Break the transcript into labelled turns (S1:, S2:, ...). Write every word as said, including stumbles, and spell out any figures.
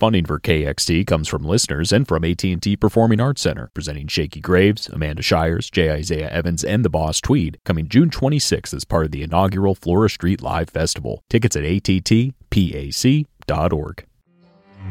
S1: Funding for K X T comes from listeners and from A T and T Performing Arts Center, presenting Shakey Graves, Amanda Shires, J. Isaiah Evans, and the Boss Tweed, coming June twenty-sixth as part of the inaugural Flora Street Live Festival. Tickets at A T T P A C dot org.